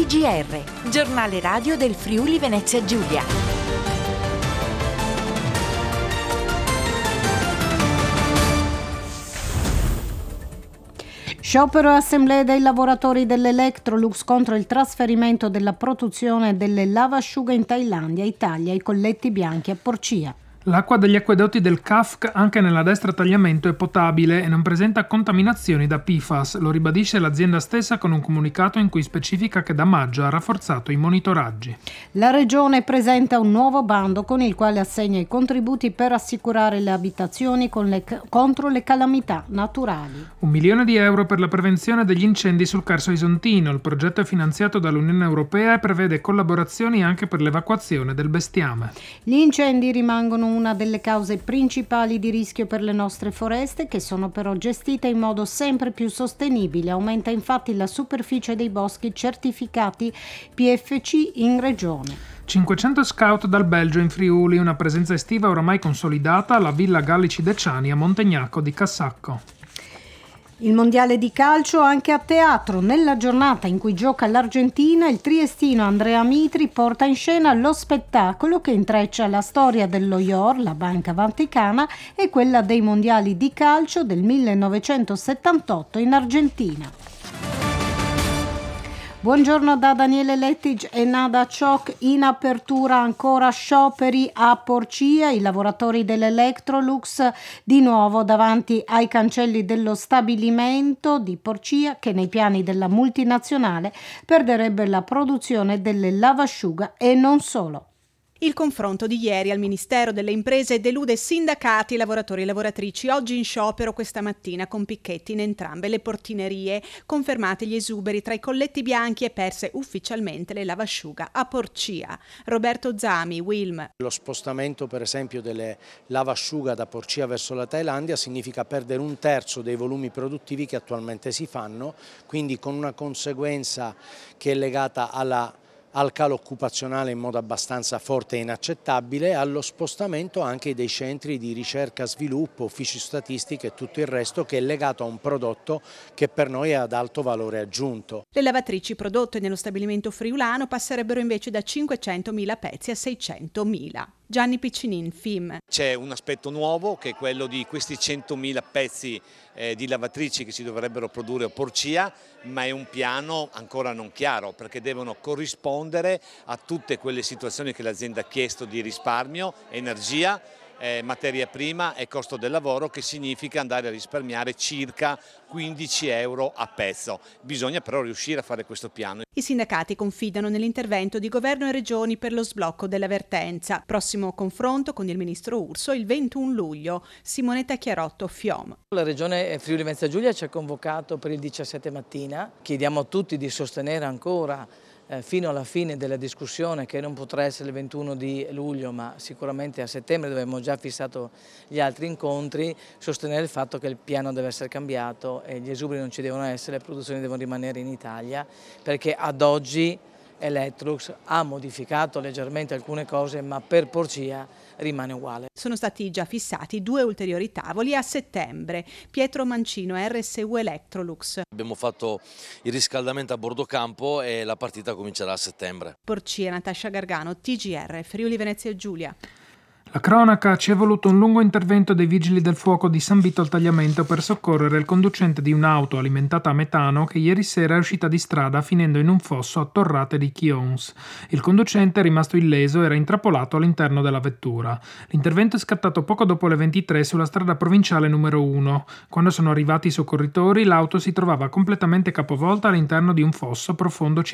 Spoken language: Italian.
TGR, giornale radio del Friuli Venezia Giulia. Sciopero e assemblee dei lavoratori dell'Electrolux contro il trasferimento della produzione delle lavasciughe in Thailandia, Italia, i colletti bianchi a Porcia. L'acqua degli acquedotti del CAFC anche nella destra tagliamento è potabile e non presenta contaminazioni da PFAS, lo ribadisce l'azienda stessa con un comunicato in cui specifica che da maggio ha rafforzato i monitoraggi. La Regione presenta un nuovo bando con il quale assegna i contributi per assicurare le abitazioni contro le calamità naturali. 1 milione di euro per la prevenzione degli incendi sul Carso Isontino. Il progetto è finanziato dall'Unione Europea e prevede collaborazioni anche per l'evacuazione del bestiame. Gli incendi rimangono una delle cause principali di rischio per le nostre foreste, che sono però gestite in modo sempre più sostenibile. Aumenta infatti la superficie dei boschi certificati PFC in regione. 500 scout dal Belgio in Friuli, una presenza estiva oramai consolidata alla Villa Gallici Deciani a Montegnacco di Cassacco. Il mondiale di calcio anche a teatro. Nella giornata in cui gioca l'Argentina, il triestino Andrea Mitri porta in scena lo spettacolo che intreccia la storia dello IOR, la Banca Vaticana, e quella dei mondiali di calcio del 1978 in Argentina. Buongiorno da Daniele Lettige e Nada Ciocc. In apertura ancora scioperi a Porcia, i lavoratori dell'Electrolux di nuovo davanti ai cancelli dello stabilimento di Porcia, che nei piani della multinazionale perderebbe la produzione delle lavasciuga e non solo. Il confronto di ieri al Ministero delle Imprese delude sindacati, lavoratori e lavoratrici, oggi in sciopero questa mattina con picchetti in entrambe le portinerie, confermati gli esuberi tra i colletti bianchi e perse ufficialmente le lavasciuga a Porcia. Roberto Zami, Wilm. Lo spostamento per esempio delle lavasciuga da Porcia verso la Thailandia significa perdere 1/3 dei volumi produttivi che attualmente si fanno, quindi con una conseguenza che è legata al calo occupazionale in modo abbastanza forte e inaccettabile, allo spostamento anche dei centri di ricerca, sviluppo, uffici statistiche e tutto il resto, che è legato a un prodotto che per noi è ad alto valore aggiunto. Le lavatrici prodotte nello stabilimento friulano passerebbero invece da 500.000 pezzi a 600.000. Gianni Piccinin, FIM. C'è un aspetto nuovo che è quello di questi 100.000 pezzi di lavatrici che si dovrebbero produrre a Porcia, ma è un piano ancora non chiaro perché devono corrispondere a tutte quelle situazioni che l'azienda ha chiesto di risparmio, energia, materia prima e costo del lavoro, che significa andare a risparmiare circa 15 euro a pezzo. Bisogna però riuscire a fare questo piano. I sindacati confidano nell'intervento di governo e regioni per lo sblocco della vertenza. Prossimo confronto con il ministro Urso il 21 luglio. Simonetta Chiarotto, FIOM. La regione Friuli Venezia Giulia ci ha convocato per il 17 mattina. Chiediamo a tutti di sostenere ancora fino alla fine della discussione, che non potrà essere il 21 di luglio ma sicuramente a settembre, dove abbiamo già fissato gli altri incontri, sostenere il fatto che il piano deve essere cambiato e gli esuberi non ci devono essere, le produzioni devono rimanere in Italia, perché ad oggi Electrolux ha modificato leggermente alcune cose, ma per Porcia rimane uguale. Sono stati già fissati 2 ulteriori tavoli a settembre. Pietro Mancino, RSU Electrolux. Abbiamo fatto il riscaldamento a bordo campo e la partita comincerà a settembre. Porcia, Natascia Gargano, TGR, Friuli Venezia Giulia. La cronaca: ci è voluto un lungo intervento dei vigili del fuoco di San Vito al Tagliamento per soccorrere il conducente di un'auto alimentata a metano che ieri sera è uscita di strada finendo in un fosso a Torrate di Chions. Il conducente, rimasto illeso, era intrappolato all'interno della vettura. L'intervento è scattato poco dopo le 23 sulla strada provinciale numero 1. Quando sono arrivati i soccorritori, l'auto si trovava completamente capovolta all'interno di un fosso profondo